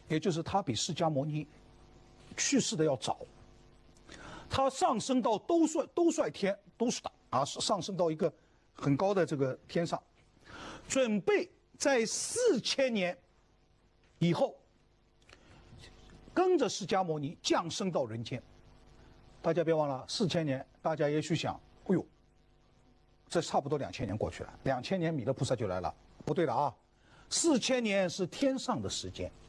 也就是他比释迦牟尼去世的要早。他上升到兜率天，都是啊，上升到一个很高的这个天上，准备在4000年以后，跟着释迦牟尼降生到人间。大家别忘了，4000年，大家也许想，哎呦，这差不多2000年过去了，2000年弥勒菩萨就来了，不对的啊，4000年是天上的时间。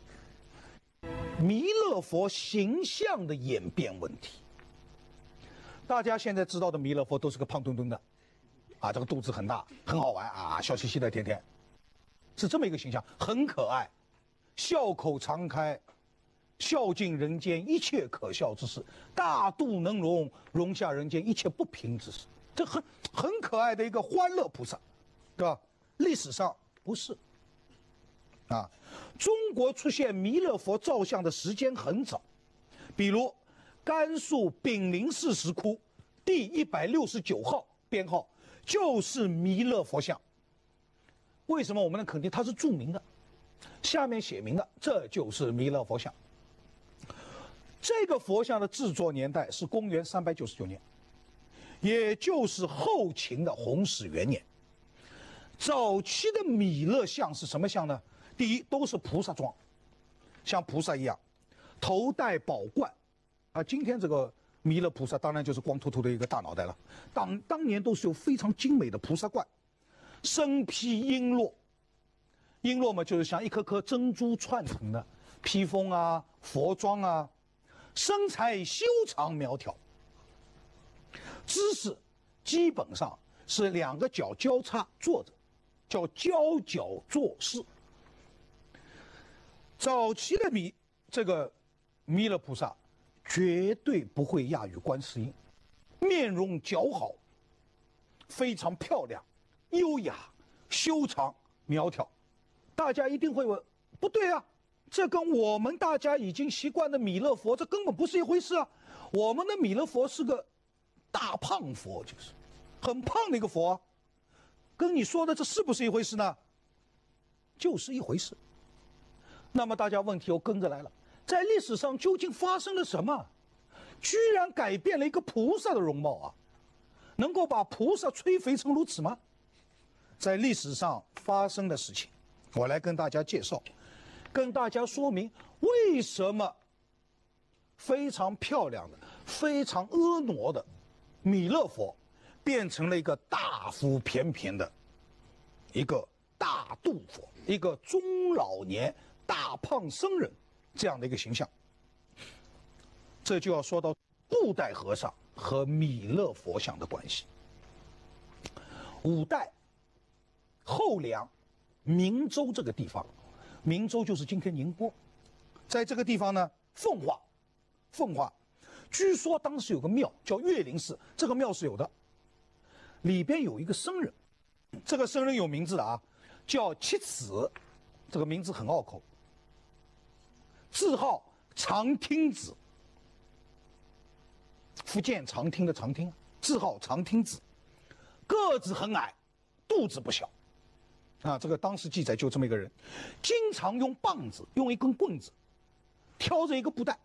弥勒佛形象的演变问题，大家现在知道的弥勒佛都是个胖墩墩的，啊，这个肚子很大，很好玩啊，笑嘻嘻的，天天是这么一个形象，很可爱，笑口常开，笑尽人间一切可笑之事，大肚能容，容下人间一切不平之事，这很可爱的一个欢乐菩萨，对吧？历史上不是。啊，中国出现弥勒佛造像的时间很早，比如甘肃炳灵寺石窟第169号编号就是弥勒佛像。为什么我们能肯定它是著名的？下面写明的，这就是弥勒佛像。这个佛像的制作年代是公元399年，也就是后秦的弘始元年。早期的弥勒像是什么像呢？第一，都是菩萨装，像菩萨一样，头戴宝冠，啊，今天这个弥勒菩萨当然就是光秃秃的一个大脑袋了。当年都是有非常精美的菩萨冠，身披璎珞，璎珞嘛就是像一颗颗珍珠串成的披风啊、佛装啊，身材修长苗条，姿势基本上是2个脚交叉坐着，叫交脚坐式。早期的弥勒菩萨绝对不会亚于观世音，面容姣好，非常漂亮、优雅、修长、苗条。大家一定会问，不对啊，这跟我们大家已经习惯的弥勒佛这根本不是一回事啊！我们的弥勒佛是个大胖佛，就是很胖的一个佛啊，跟你说的这是不是一回事呢？就是一回事。那么大家问题又跟着来了，在历史上究竟发生了什么？居然改变了一个菩萨的容貌啊！能够把菩萨吹肥成如此吗？在历史上发生的事情，我来跟大家介绍，跟大家说明为什么非常漂亮的、非常婀娜的弥勒佛变成了一个大腹便便的一个大肚佛，一个中老年大胖僧人这样的一个形象。这就要说到布袋和尚和弥勒佛像的关系。五代后梁明州这个地方，明州就是今天宁波，在这个地方呢，奉化，据说当时有个庙叫岳灵寺，这个庙是有的，里边有一个僧人，这个僧人有名字的啊，叫七子，这个名字很拗口，字号长听子，福建长汀的长汀，字号长听子，个子很矮，肚子不小，啊，这个当时记载就这么一个人，经常用棒子，用一根棍子，挑着一个布袋，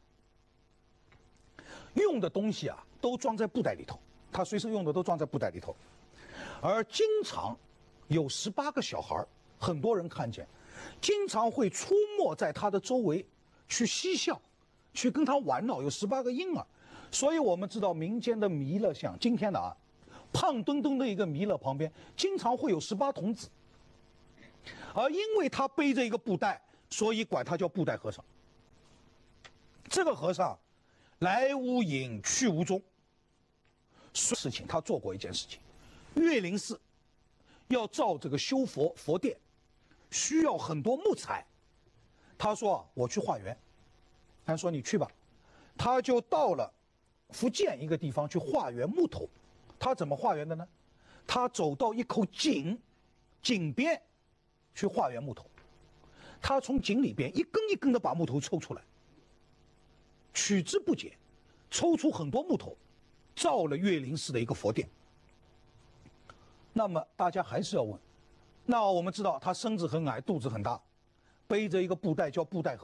用的东西啊都装在布袋里头，他随身用的都装在布袋里头，而经常有18个小孩，很多人看见，经常会出没在他的周围去嬉笑，去跟他玩闹，有18个婴儿。所以我们知道民间的弥勒像，今天的啊，胖墩墩的一个弥勒旁边经常会有18童子，而因为他背着一个布袋，所以管他叫布袋和尚。这个和尚来无影去无踪，事情他做过一件事情，岳灵寺要造这个修佛殿，需要很多木材，他说我去化缘，他说你去吧，他就到了福建一个地方去化缘木头。他怎么化缘的呢？他走到一口井边去化缘木头，他从井里边一根一根的把木头抽出来，取之不竭，抽出很多木头，造了岳灵寺的一个佛殿。那么大家还是要问，那我们知道他身子很矮，肚子很大，背着一个布袋叫布袋和